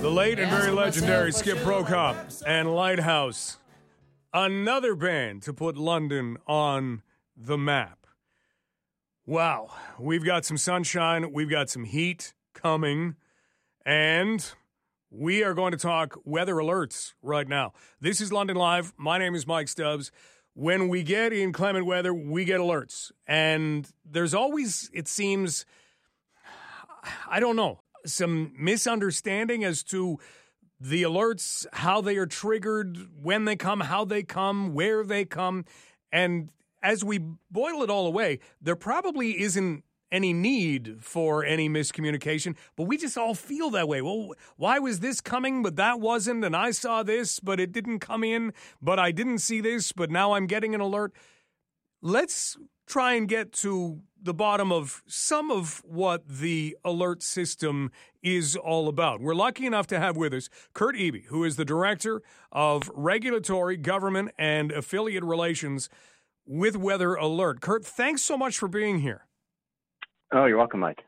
The late and very legendary Skip Prokop and Lighthouse. Another band to put London on the map. Wow, we've got some sunshine, we've got some heat coming, and we are going to talk weather alerts right now. This is London Live. My name is Mike Stubbs. When we get inclement weather, we get alerts. And there's always, it seems, I don't know, some misunderstanding as to the alerts, how they are triggered, when they come, how they come, where they come. And as we boil it all away, there probably isn't any need for any miscommunication, but we just all feel that way. Well, why was this coming, but that wasn't, and I saw this, but it didn't come in, but I didn't see this, but now I'm getting an alert. Let's try and get to the bottom of some of what the alert system is all about. We're lucky enough to have with us Kurt Eby, who is the Director of Regulatory, Government, and Affiliate Relations with Weather Alert. Kurt, thanks so much for being here. Oh, you're welcome, Mike.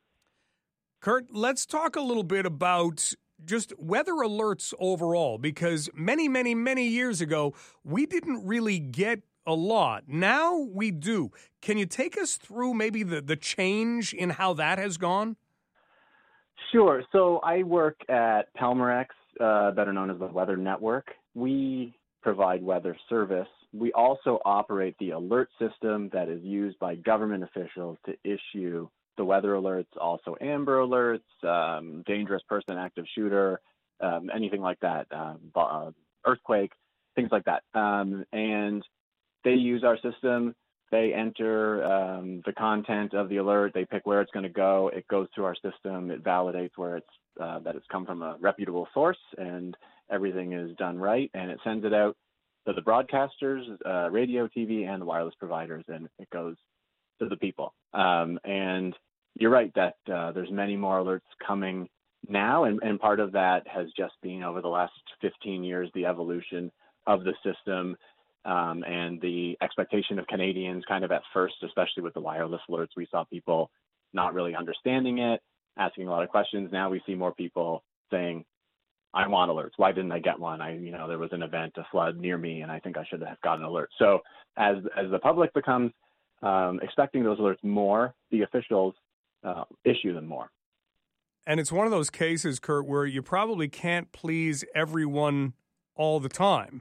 Kurt, let's talk a little bit about just weather alerts overall, because many years ago, we didn't really get a lot. Now we do. Can you take us through maybe the change in how that has gone? Sure. So I work at Pelmerex, better known as the Weather Network. We provide weather service. We also operate the alert system that is used by government officials to issue the weather alerts, also Amber Alerts, dangerous person, active shooter, anything like that, earthquake, things like that. And they use our system. They enter the content of the alert. They pick where it's going to go. It goes through our system. It validates where it's that it's come from a reputable source and everything is done right. And it sends it out to the broadcasters, radio, TV, and the wireless providers, and it goes to the people. And you're right that there's many more alerts coming now, and part of that has just been over the last 15 years, the evolution of the system. And the expectation of Canadians kind of at first, especially with the wireless alerts, we saw people not really understanding it, asking a lot of questions. Now we see more people saying, I want alerts. Why didn't I get one? There was an event, a flood near me, and I think I should have gotten an alert. So as the public becomes expecting those alerts more, the officials issue them more. And it's one of those cases, Kurt, where you probably can't please everyone all the time.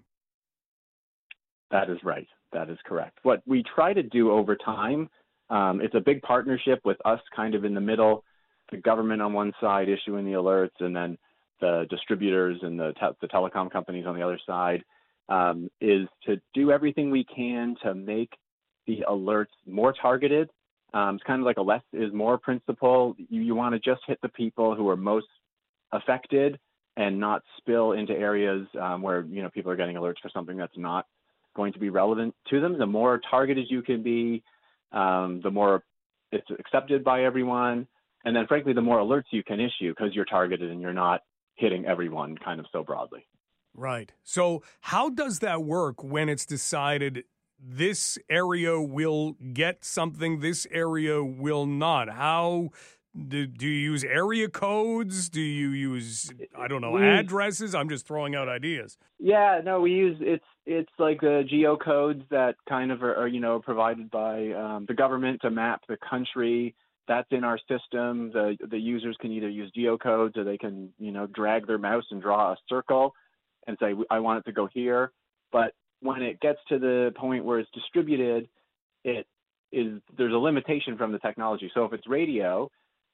That is right. That is correct. What we try to do over time, it's a big partnership with us kind of in the middle, the government on one side issuing the alerts, and then the distributors and the telecom companies on the other side, is to do everything we can to make the alerts more targeted. It's kind of like a less is more principle. You want to just hit the people who are most affected and not spill into areas where people are getting alerts for something that's not going to be relevant to them. The more targeted you can be, the more it's accepted by everyone. And then frankly, the more alerts you can issue because you're targeted and you're not hitting everyone kind of so broadly. Right. So how does that work when it's decided this area will get something, this area will not? How do you use area codes? Do you use, addresses? I'm just throwing out ideas. Yeah, no, we use, it's like the geocodes that kind of are provided by the government to map the country. That's in our system. The users can either use geocodes or they can, drag their mouse and draw a circle and say, I want it to go here. But when it gets to the point where it's distributed, there's a limitation from the technology. So if it's radio,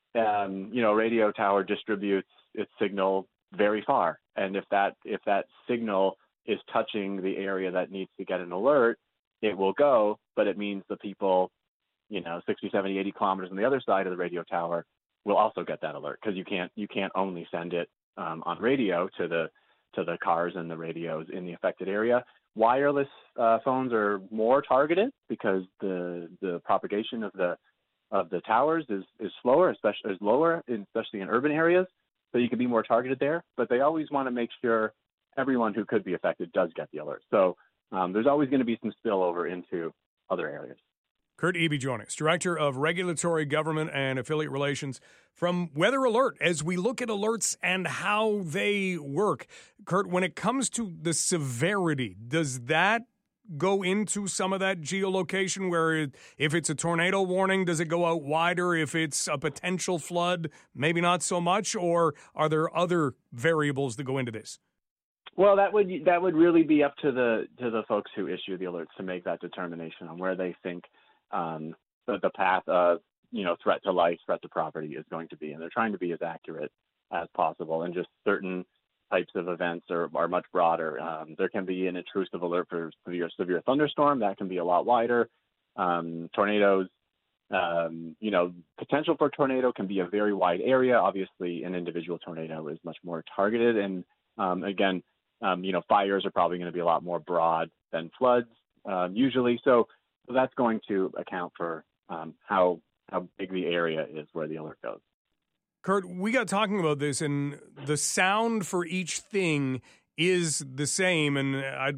radio tower distributes its signal very far. And if that signal is touching the area that needs to get an alert, it will go, but it means the people 60, 70, 80 kilometers on the other side of the radio tower will also get that alert because you can't only send it on radio to the cars and the radios in the affected area. Wireless phones are more targeted because the propagation of the towers is slower, especially in urban areas. So you can be more targeted there, but they always want to make sure everyone who could be affected does get the alert. So there's always going to be some spillover into other areas. Kurt Eby joining us, Director of Regulatory Government and Affiliate Relations from Weather Alert. As we look at alerts and how they work, Kurt, when it comes to the severity, does that go into some of that geolocation where if it's a tornado warning, does it go out wider? If it's a potential flood, maybe not so much? Or are there other variables that go into this? Well, that would really be up to the folks who issue the alerts to make that determination on where they think the path of threat to life, threat to property is going to be, and they're trying to be as accurate as possible. And just certain types of events are much broader. There can be an intrusive alert for severe thunderstorm that can be a lot wider. Tornadoes, potential for tornado can be a very wide area. Obviously, an individual tornado is much more targeted, and fires are probably going to be a lot more broad than floods usually. So that's going to account for how big the area is where the alert goes. Kurt, we got talking about this, and the sound for each thing is the same, and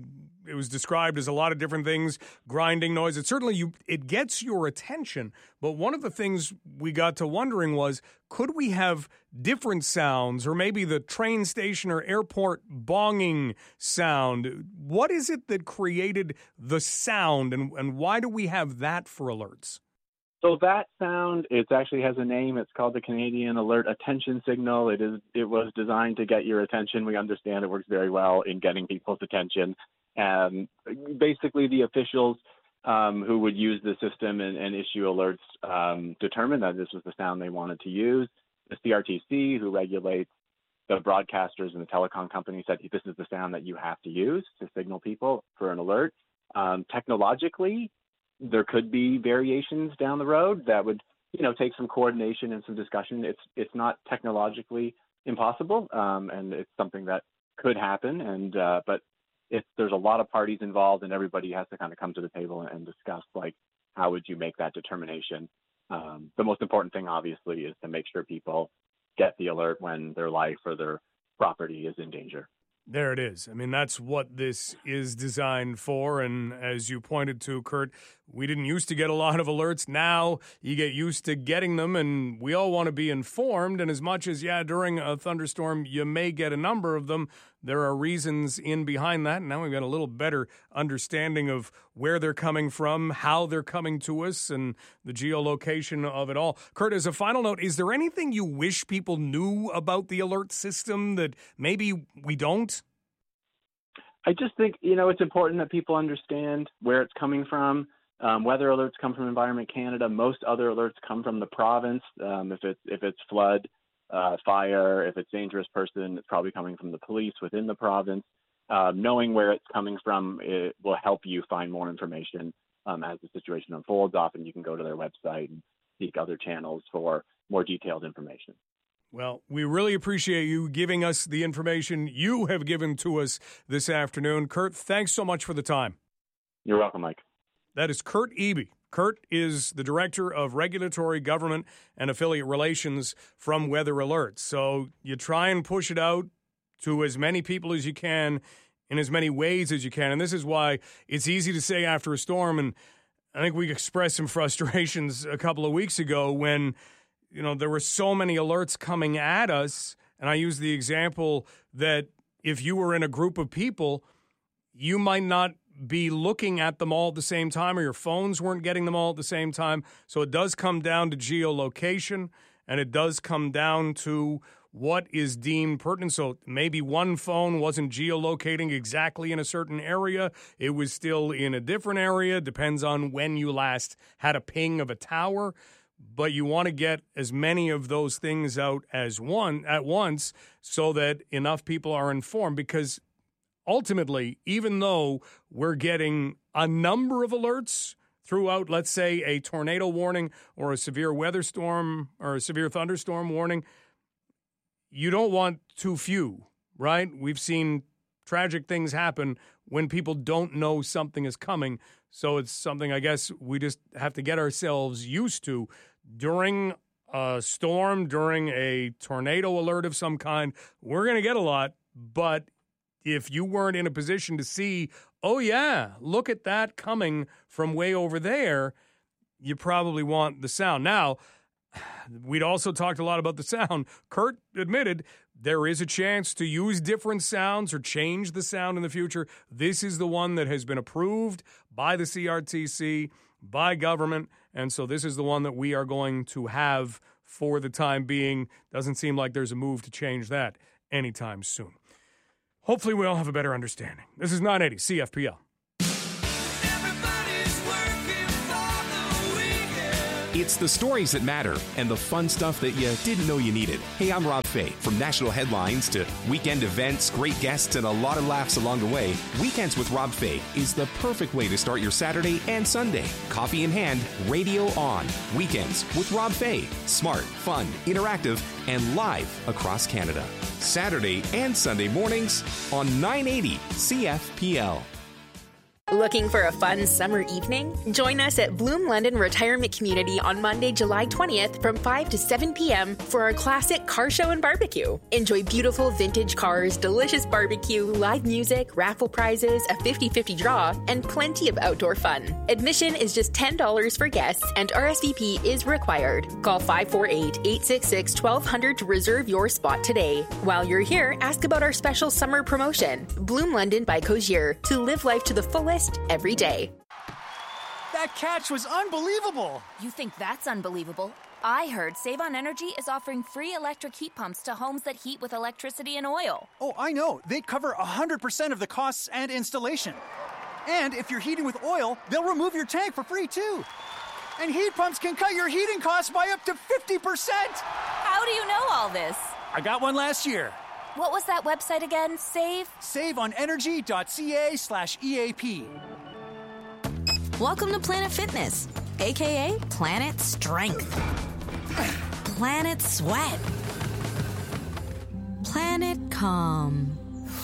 it was described as a lot of different things, grinding noise. It gets your attention, but one of the things we got to wondering was, could we have different sounds, or maybe the train station or airport bonging sound? What is it that created the sound, and why do we have that for alerts? So that sound, it actually has a name. It's called the Canadian Alert Attention Signal. It was designed to get your attention. We understand it works very well in getting people's attention. And basically, the officials who would use the system and issue alerts determined that this was the sound they wanted to use. The CRTC, who regulates the broadcasters and the telecom companies, said this is the sound that you have to use to signal people for an alert. Technologically, there could be variations down the road that would, take some coordination and some discussion. It's not technologically impossible, and it's something that could happen. But if there's a lot of parties involved and everybody has to kind of come to the table and discuss, how would you make that determination? The most important thing, obviously, is to make sure people get the alert when their life or their property is in danger. There it is. I mean, that's what this is designed for. And as you pointed to, Kurt, we didn't used to get a lot of alerts. Now you get used to getting them, and we all want to be informed. And as much as, during a thunderstorm, you may get a number of them, there are reasons in behind that. And now we've got a little better understanding of where they're coming from, how they're coming to us, and the geolocation of it all. Kurt, as a final note, is there anything you wish people knew about the alert system that maybe we don't? I just think, it's important that people understand where it's coming from. Weather alerts come from Environment Canada. Most other alerts come from the province. If it's flood, fire, if it's dangerous person, it's probably coming from the police within the province. Knowing where it's coming from, it will help you find more information as the situation unfolds. Often you can go to their website and seek other channels for more detailed information. Well, we really appreciate you giving us the information you have given to us this afternoon. Kurt, thanks so much for the time. You're welcome, Mike. That is Kurt Eby. Kurt is the Director of Regulatory Government and Affiliate Relations from Weather Alert. So you try and push it out to as many people as you can in as many ways as you can. And this is why it's easy to say after a storm, and I think we expressed some frustrations a couple of weeks ago when there were so many alerts coming at us, and I use the example that if you were in a group of people, you might not be looking at them all at the same time, or your phones weren't getting them all at the same time. So it does come down to geolocation, and it does come down to what is deemed pertinent. So maybe one phone wasn't geolocating exactly in a certain area. It was still in a different area. Depends on when you last had a ping of a tower. But you want to get as many of those things out at once so that enough people are informed, because ultimately, even though we're getting a number of alerts throughout, let's say, a tornado warning or a severe weather storm or a severe thunderstorm warning, you don't want too few, right? We've seen tragic things happen when people don't know something is coming. So it's something I guess we just have to get ourselves used to. During a storm, during a tornado alert of some kind, we're going to get a lot. But if you weren't in a position to see, oh, yeah, look at that coming from way over there, you probably want the sound. Now, we'd also talked a lot about the sound. Kurt admitted there is a chance to use different sounds or change the sound in the future. This is the one that has been approved by the CRTC, by government, and so this is the one that we are going to have for the time being. Doesn't seem like there's a move to change that anytime soon. Hopefully we all have a better understanding. This is 980 CFPL. It's the stories that matter and the fun stuff that you didn't know you needed. Hey, I'm Rob Fay. From national headlines to weekend events, great guests, and a lot of laughs along the way, Weekends with Rob Fay is the perfect way to start your Saturday and Sunday. Coffee in hand, radio on. Weekends with Rob Fay. Smart, fun, interactive, and live across Canada. Saturday and Sunday mornings on 980 CFPL. Looking for a fun summer evening? Join us at Bloom London Retirement Community on Monday, July 20th from 5 to 7 p.m. for our classic car show and barbecue. Enjoy beautiful vintage cars, delicious barbecue, live music, raffle prizes, a 50-50 draw, and plenty of outdoor fun. Admission is just $10 for guests and RSVP is required. Call 548-866-1200 to reserve your spot today. While you're here, ask about our special summer promotion, Bloom London by Cozier, to live life to the fullest every day. That catch was unbelievable! You think that's unbelievable? I heard Save on Energy is offering free electric heat pumps to homes that heat with electricity and oil. Oh, I know. They cover 100% of the costs and installation. And if you're heating with oil, they'll remove your tank for free, too. And heat pumps can cut your heating costs by up to 50%! How do you know all this? I got one last year. What was that website again? SaveOnEnergy.ca/EAP. Welcome to Planet Fitness, a.k.a. Planet Strength, Planet Sweat, Planet Calm,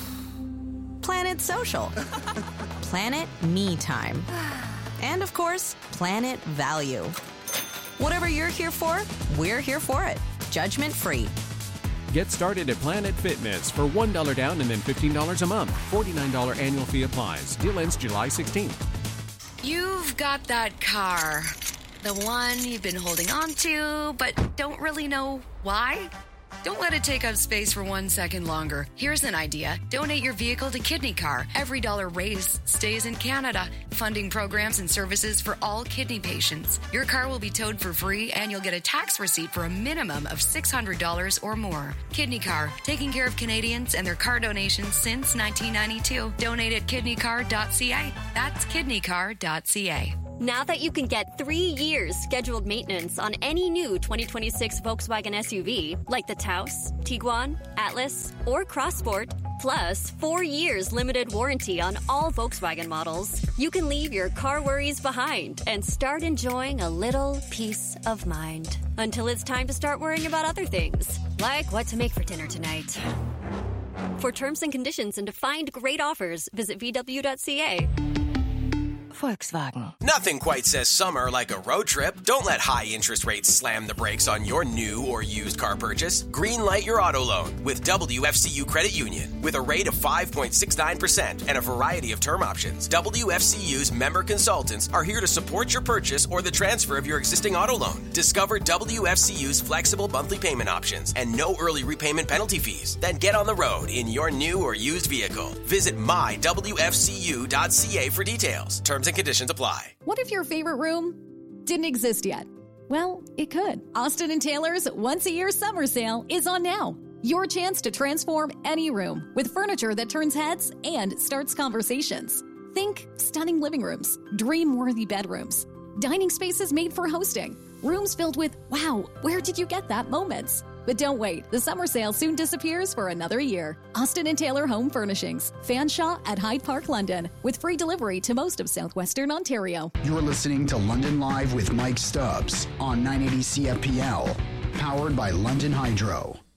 Planet Social, Planet Me Time, and of course, Planet Value. Whatever you're here for, we're here for it. Judgment free. Get started at Planet Fitness for $1 down and then $15 a month. $49 annual fee applies. Deal ends July 16th. You've got that car. The one you've been holding on to, but don't really know why? Don't let it take up space for 1 second longer. Here's an idea. Donate your vehicle to Kidney Car. Every dollar raised stays in Canada, funding programs and services for all kidney patients. Your car will be towed for free, and you'll get a tax receipt for a minimum of $600 or more. Kidney Car, taking care of Canadians and their car donations since 1992. Donate at kidneycar.ca. That's kidneycar.ca. Now that you can get 3 years scheduled maintenance on any new 2026 Volkswagen SUV, like the Taos, Tiguan, Atlas, or Crossport, plus 4 years limited warranty on all Volkswagen models, you can leave your car worries behind and start enjoying a little peace of mind. Until it's time to start worrying about other things, like what to make for dinner tonight. For terms and conditions and to find great offers, visit VW.ca. Volkswagen. Nothing quite says summer like a road trip. Don't let high interest rates slam the brakes on your new or used car purchase. Greenlight your auto loan with WFCU Credit Union. With a rate of 5.69% and a variety of term options, WFCU's member consultants are here to support your purchase or the transfer of your existing auto loan. Discover WFCU's flexible monthly payment options and no early repayment penalty fees. Then get on the road in your new or used vehicle. Visit mywfcu.ca for details. Terms and conditions apply. What if your favorite room didn't exist yet? Well, it could. Austin & Taylor's once-a-year summer sale is on now. Your chance to transform any room with furniture that turns heads and starts conversations. Think stunning living rooms, dream-worthy bedrooms, dining spaces made for hosting, rooms filled with, wow, where did you get that moments? But don't wait. The summer sale soon disappears for another year. Austin & Taylor Home Furnishings. Fanshawe at Hyde Park, London. With free delivery to most of southwestern Ontario. You're listening to London Live with Mike Stubbs on 980 CFPL. Powered by London Hydro.